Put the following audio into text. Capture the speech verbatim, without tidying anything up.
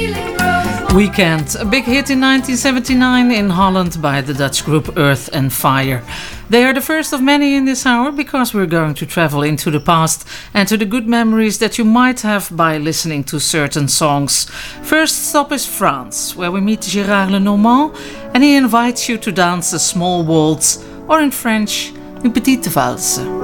Weekend, a big hit in nineteen seventy-nine in Holland by the Dutch group Earth and Fire. They are the first of many in this hour because we're going to travel into the past and to the good memories that you might have by listening to certain songs. First stop is France, where we meet Gérard Lenormand, and he invites you to dance a small waltz, or in French, une petite valse.